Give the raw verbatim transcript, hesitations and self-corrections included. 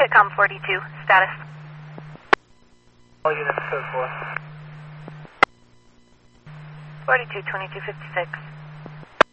Pitcom forty-two, status. All units code four. forty-two, twenty-two, fifty-six.